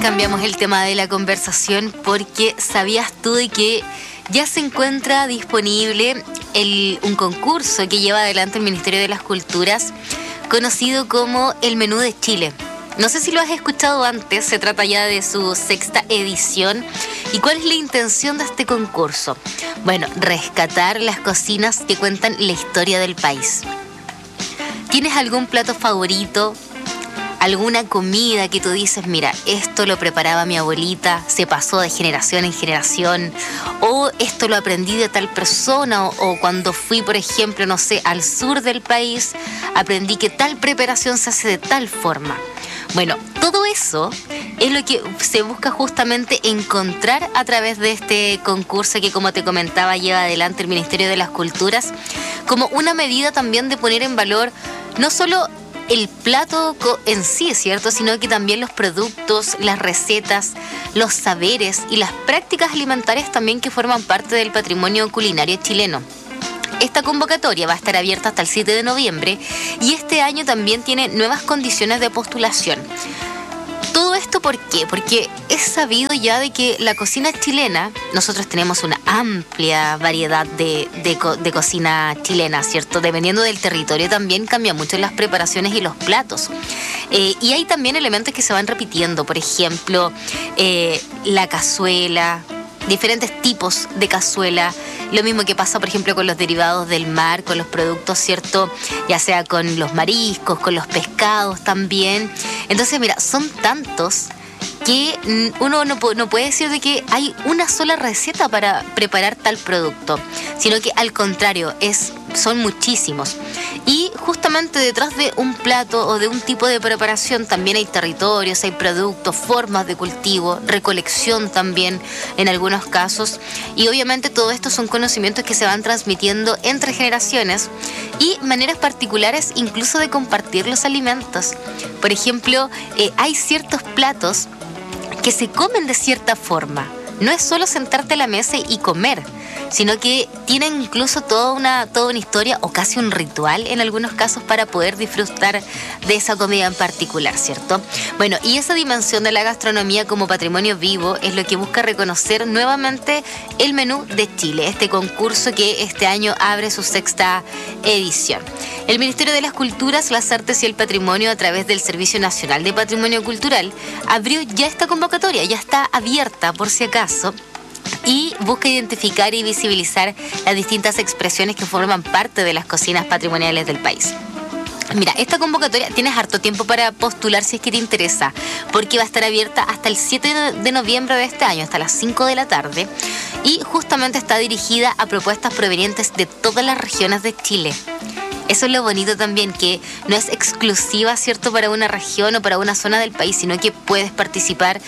cambiamos el tema de la conversación porque ¿sabías tú de que ya se encuentra disponible un concurso que lleva adelante el Ministerio de las Culturas conocido como el Menú de Chile? No sé si lo has escuchado antes, se trata ya de su 6ª edición. ¿Y cuál es la intención de este concurso? Bueno, rescatar las cocinas que cuentan la historia del país. ¿Tienes algún plato favorito? ¿Alguna comida que tú dices, mira, esto lo preparaba mi abuelita, se pasó de generación en generación, o esto lo aprendí de tal persona, o cuando fui, por ejemplo, no sé, al sur del país, aprendí que tal preparación se hace de tal forma? Bueno, todo eso es lo que se busca justamente encontrar a través de este concurso que, como te comentaba, lleva adelante el Ministerio de las Culturas, como una medida también de poner en valor no solo el plato en sí, ¿cierto?, sino que también los productos, las recetas, los saberes y las prácticas alimentarias también que forman parte del patrimonio culinario chileno. Esta convocatoria va a estar abierta hasta el 7 de noviembre y este año también tiene nuevas condiciones de postulación. ¿Todo esto por qué? Porque es sabido ya de que la cocina chilena, nosotros tenemos una amplia variedad de cocina chilena, ¿cierto? Dependiendo del territorio también cambia mucho las preparaciones y los platos. Y hay también elementos que se van repitiendo, por ejemplo, la cazuela, diferentes tipos de cazuela. Lo mismo que pasa, por ejemplo, con los derivados del mar, con los productos, ¿cierto? Ya sea con los mariscos, con los pescados también. Entonces, mira, son tantos que uno no puede decir de que hay una sola receta para preparar tal producto, sino que al contrario, son muchísimos. Y justamente detrás de un plato o de un tipo de preparación también hay territorios, hay productos, formas de cultivo, recolección también en algunos casos. Y obviamente todo esto son conocimientos que se van transmitiendo entre generaciones y maneras particulares incluso de compartir los alimentos. Por ejemplo, hay ciertos platos que se comen de cierta forma. No es solo sentarte a la mesa y comer, sino que tienen incluso toda una historia o casi un ritual en algunos casos para poder disfrutar de esa comida en particular, ¿cierto? Bueno, y esa dimensión de la gastronomía como patrimonio vivo es lo que busca reconocer nuevamente el Menú de Chile, este concurso que este año abre su 6ª edición. El Ministerio de las Culturas, las Artes y el Patrimonio, a través del Servicio Nacional de Patrimonio Cultural, abrió ya esta convocatoria, ya está abierta por si acaso, y busca identificar y visibilizar las distintas expresiones que forman parte de las cocinas patrimoniales del país. Mira, esta convocatoria tienes harto tiempo para postular si es que te interesa, porque va a estar abierta hasta el 7 de noviembre de este año, hasta las 5 de la tarde, y justamente está dirigida a propuestas provenientes de todas las regiones de Chile. Eso es lo bonito también, que no es exclusiva, ¿cierto?, para una región o para una zona del país, sino que pueden participar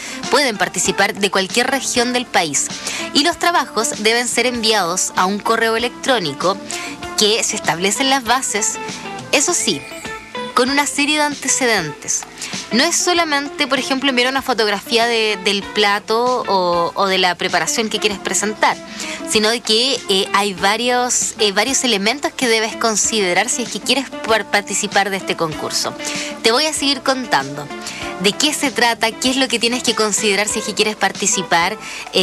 de cualquier región del país. Y los trabajos deben ser enviados a un correo electrónico que se establecen las bases, eso sí, con una serie de antecedentes. No es solamente, por ejemplo, enviar una fotografía del plato o de la preparación que quieres presentar, sino de que hay varios elementos que debes considerar si es que quieres poder participar de este concurso. Te voy a seguir contando de qué se trata, qué es lo que tienes que considerar si es que quieres participar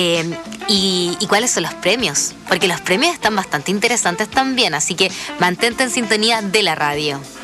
y cuáles son los premios, porque los premios están bastante interesantes también, así que mantente en sintonía de la radio.